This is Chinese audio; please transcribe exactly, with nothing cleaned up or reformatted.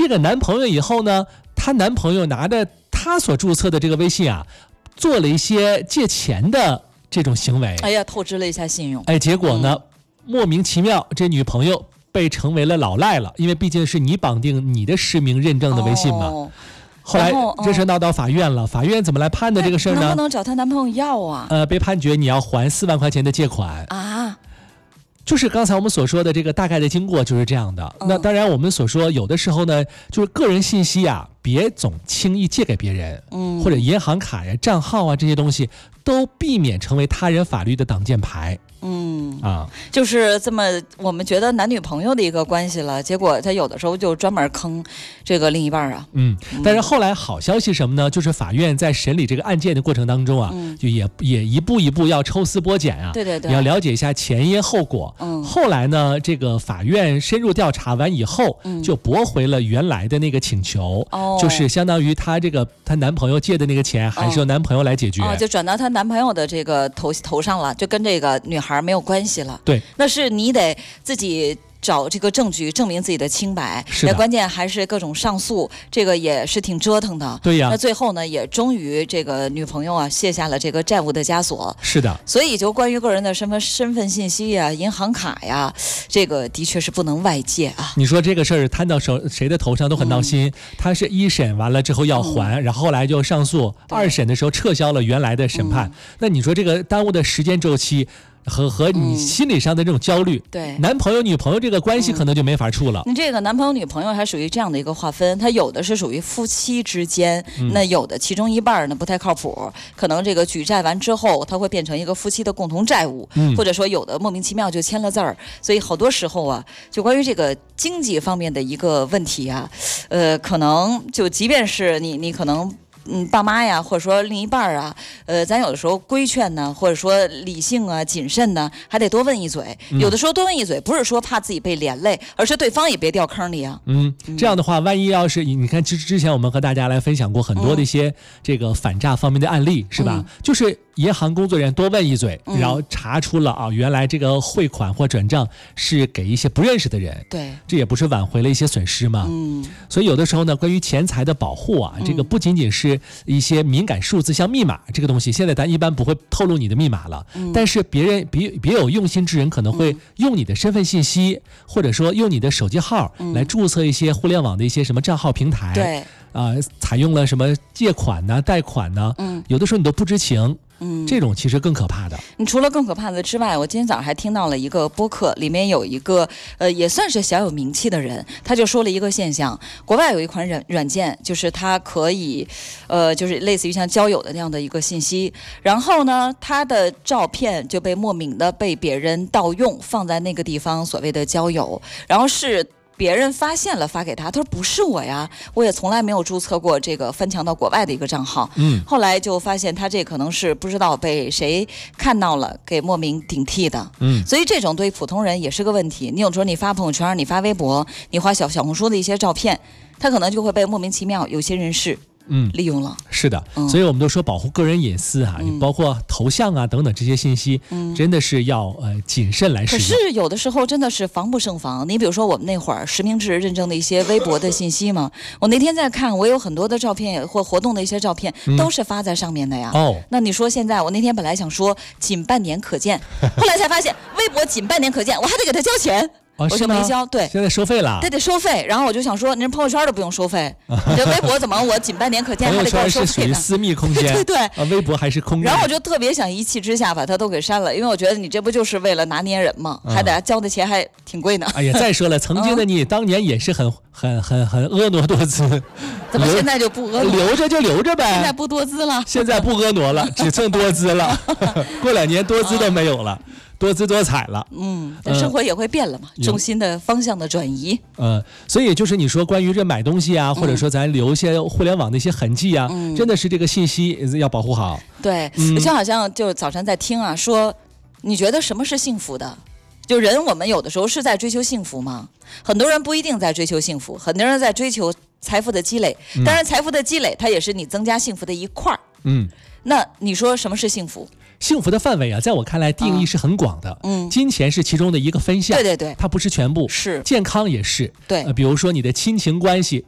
这个男朋友以后呢，她男朋友拿着她所注册的这个微信啊，做了一些借钱的这种行为。 哎呀，透支了一下信用。 哎，结果呢，嗯、莫名其妙，这女朋友被成为了老赖了，因为毕竟是你绑定你的实名认证的微信嘛。哦，后来这事闹到法院了，法院怎么来判的这个事呢？ 能不能找她男朋友要啊？ 呃，被判决你要还四万块钱的借款啊。 就是刚才我们所说的这个大概的经过就是这样的。嗯、那当然，我们所说有的时候呢，就是个人信息啊，别总轻易借给别人，嗯，或者银行卡呀、账号啊这些东西，都避免成为他人法律的挡箭牌。 嗯啊， 就是这么我们觉得男女朋友的一个关系了，结果他有的时候就专门坑这个另一半啊。 嗯，但是后来好消息什么呢？就是法院在审理这个案件的过程当中啊，嗯、就也也一步一步要抽丝剥茧啊， 对对对， 要了解一下前因后果。嗯，后来呢，这个法院深入调查完以后，嗯、就驳回了原来的那个请求，哦、就是相当于她这个她男朋友借的那个钱还是由男朋友来解决， 哦哦、就转到她男朋友的这个头头上了，就跟这个女孩没有关系了。 对， 那是你得自己找这个证据证明自己的清白，那关键还是各种上诉，这个也是挺折腾的。 对呀， 那最后呢，也终于这个女朋友啊卸下了这个债务的枷锁。 是的， 所以就关于个人的身份身份信息呀、银行卡呀，这个的确是不能外借啊。 你说这个事儿摊到手谁的头上都很闹心。嗯、他是一审完了之后要还，嗯、然后后来就上诉，二审的时候撤销了原来的审判。嗯、那你说这个耽误的时间周期。和和你心理上的这种焦虑， 嗯、对男朋友女朋友这个关系可能就没法处了。 你、嗯、这个男朋友女朋友还属于这样的一个划分，他有的是属于夫妻之间，嗯、那有的其中一半呢不太靠谱，可能这个举债完之后，他会变成一个夫妻的共同债务，嗯、或者说有的莫名其妙就签了字儿，所以好多时候啊，就关于这个经济方面的一个问题啊，呃，可能就即便是你你可能。嗯，爸妈呀，或者说另一半啊，呃，咱有的时候规劝呢，或者说理性啊、谨慎呢，还得多问一嘴。嗯、有的时候多问一嘴，不是说怕自己被连累，而是对方也别掉坑里啊。 嗯，这样的话，万一要是你看之之前我们和大家来分享过很多的一些这个反诈方面的案例，嗯、是吧？就是银行工作人员多问一嘴，嗯、然后查出了啊，原来这个汇款或转账是给一些不认识的人。 对， 这也不是挽回了一些损失吗？ 嗯， 所以有的时候呢，关于钱财的保护啊，这个不仅仅是一些敏感数字，像密码这个东西，现在咱一般不会透露你的密码了。嗯、但是别人别别有用心之人可能会用你的身份信息，嗯、或者说用你的手机号来注册一些互联网的一些什么账号平台。 对， 啊、呃，采用了什么借款呢、贷款呢？嗯，有的时候你都不知情。嗯，这种其实更可怕的。 你除了更可怕的之外，我今天早上还听到了一个播客，里面有一个呃也算是小有名气的人，他就说了一个现象：国外有一款软软件，就是它可以，呃，就是类似于像交友的那样的一个信息，然后呢，他的照片就被莫名的被别人盗用，放在那个地方所谓的交友，然后是。别人发现了发给他，他说不是我呀，我也从来没有注册过这个翻墙到国外的一个账号。嗯，后来就发现他这可能是不知道被谁看到了，给莫名顶替的。嗯，所以这种对普通人也是个问题。你有时候你发朋友圈，你发微博，你发小小红书的一些照片，他可能就会被莫名其妙有些人士。嗯，利用了。 是的，嗯、所以我们都说保护个人隐私啊，嗯、包括头像啊等等这些信息，嗯、真的是要呃谨慎来使用。 可是有的时候真的是防不胜防。你比如说我们那会儿实名制认证的一些微博的信息嘛，我那天在看，我有很多的照片或活动的一些照片、嗯、都是发在上面的呀。哦，那你说现在我那天本来想说仅半年可见，后来才发现微博仅半年可见，我还得给他交钱。 哦、 我就没交，对， 现在收费了， 对，得收费。然后我就想说，您朋友圈都不用收费，你这微博怎么我仅半年可见还得给我收费呢？ 朋友圈是属于私密空间， 对对、 啊，微博还是空间。 然后我就特别想一气之下把它都给删了，因为我觉得你这不就是为了拿捏人吗？嗯、还得交的钱还挺贵呢。 哎呀，再说了，曾经的你、嗯、当年也是很很很很婀娜多姿， 怎么现在就不婀娜？ 留着就留着呗。 现在不多姿了， 现在不婀娜了，只剩多姿了。过两年多姿都没有了。多姿多彩了， 嗯，但生活也会变了嘛，呃、重心的方向的转移， 嗯、呃，所以就是你说关于这买东西啊，嗯、或者说咱留一些互联网的一些痕迹啊，嗯、真的是这个信息要保护好。 对，嗯、就好像就早晨在听啊，说你觉得什么是幸福的？就人我们有的时候是在追求幸福吗？很多人不一定在追求幸福，很多人在追求财富的积累。当然，财富的积累它也是你增加幸福的一块儿。嗯，那你说什么是幸福？ 幸福的范围啊，在我看来定义是很广的。嗯，金钱是其中的一个分项。 对对对， 它不是全部。 是， 健康也是。 对， 呃，比如说你的亲情关系，